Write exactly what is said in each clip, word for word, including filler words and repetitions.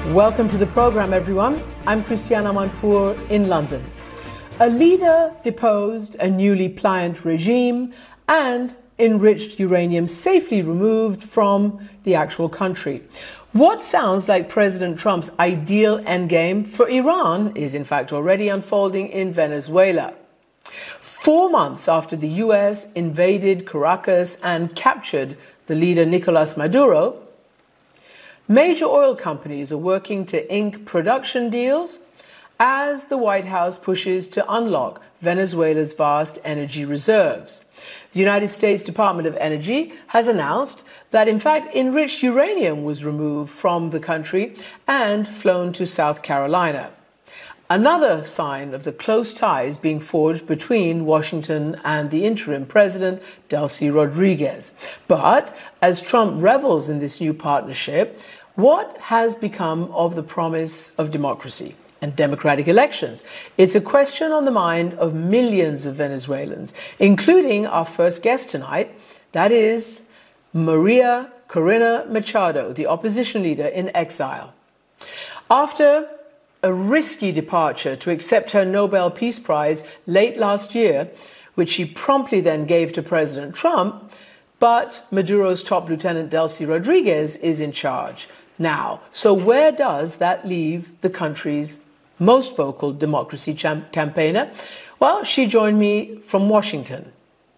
Welcome to the program, everyone. I'm Christiane Amanpour in London. A leader deposed, a newly pliant regime, and enriched uranium safely removed from the actual country. What sounds like President Trump's ideal endgame for Iran is in fact already unfolding in Venezuela. Four months after the U S invaded Caracas and captured the leader Nicolas Maduro, major oil companies are working to ink production deals as the White House pushes to unlock Venezuela's vast energy reserves. The United States Department of Energy has announced that, in fact, enriched uranium was removed from the country and flown to South Carolina. Another sign of the close ties being forged between Washington and the interim president, Delcy Rodriguez. But as Trump revels in this new partnership, what has become of the promise of democracy and democratic elections? It's a question on the mind of millions of Venezuelans, including our first guest tonight, that is Maria Corina Machado, the opposition leader in exile. After a risky departure to accept her Nobel Peace Prize late last year, which she promptly then gave to President Trump, but Maduro's top lieutenant Delcy Rodriguez is in charge now. So where does that leave the country's most vocal democracy champ- campaigner? Well, she joined me from Washington.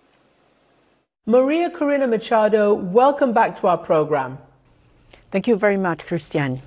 Maria Corina Machado, welcome back to our program. Thank you very much, Christiane.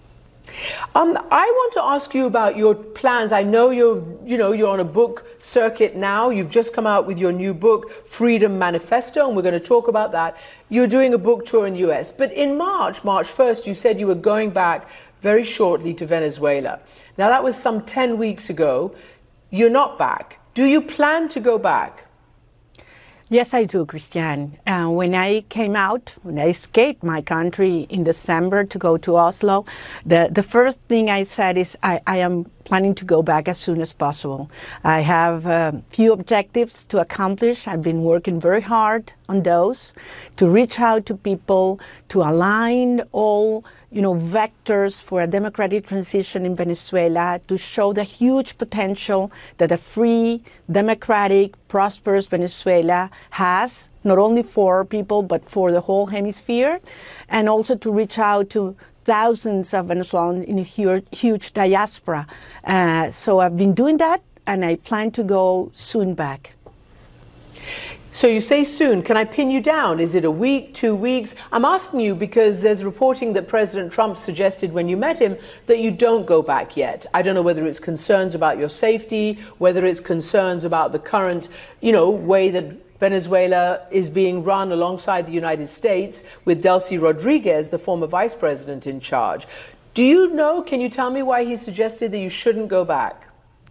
Um, I want to ask you about your plans. I know you're, you know, you're on a book circuit now. You've just come out with your new book, Freedom Manifesto, and we're going to talk about that. You're doing a book tour in the U S. But in March, March first, you said you were going back very shortly to Venezuela. Now, that was some ten weeks ago. You're not back. Do you plan to go back? Yes, I do, Christiane. Uh, when I came out, when I escaped my country in December to go to Oslo, the, the first thing I said is I, I am planning to go back as soon as possible. I have a few objectives to accomplish. I've been working very hard on those, to reach out to people, to align all you know, vectors for a democratic transition in Venezuela, to show the huge potential that a free, democratic, prosperous Venezuela has, not only for people, but for the whole hemisphere, and also to reach out to thousands of Venezuelans in a huge, huge diaspora. Uh, so I've been doing that, and I plan to go soon back. So you say soon. Can I pin you down? Is it a week, two weeks? I'm asking you because there's reporting that President Trump suggested when you met him that you don't go back yet. I don't know whether it's concerns about your safety, whether it's concerns about the current, you know, way that Venezuela is being run alongside the United States with Delcy Rodriguez, the former vice president, in charge. Do you know, can you tell me why he suggested that you shouldn't go back?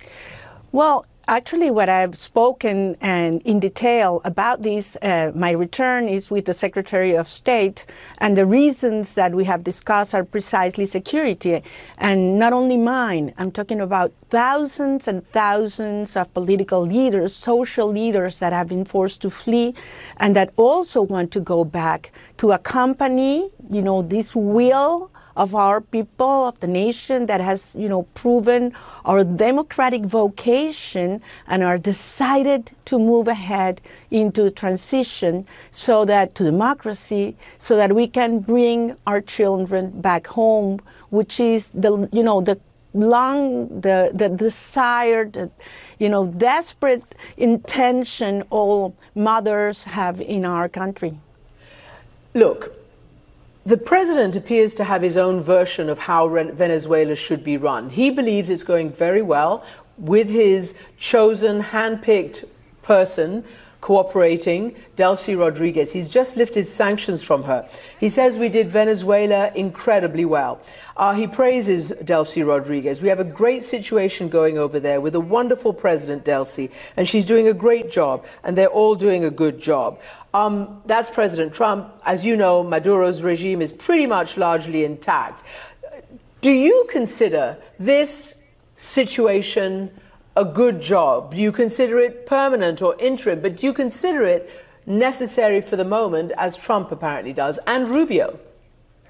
Well, actually, what I've spoken and in detail about this, uh, my return is with the Secretary of State, and the reasons that we have discussed are precisely security, and not only mine. I'm talking about thousands and thousands of political leaders, social leaders that have been forced to flee, and that also want to go back to accompany, you know, this will of our people, of the nation that has, you know, proven our democratic vocation and are decided to move ahead into transition so that to democracy, so that we can bring our children back home, which is the, you know, the long, the, the desired, you know, desperate intention all mothers have in our country. Look, the president appears to have his own version of how Venezuela should be run. He believes it's going very well with his chosen, hand-picked person cooperating, Delcy Rodriguez. He's just lifted sanctions from her. He says we did Venezuela incredibly well. Uh, he praises Delcy Rodriguez. We have a great situation going over there with a wonderful president, Delcy, and she's doing a great job, and they're all doing a good job. Um, that's President Trump. As you know, Maduro's regime is pretty much largely intact. Do you consider this situation a good job? Do you consider it permanent or interim? But do you consider it necessary for the moment, as Trump apparently does, and Rubio?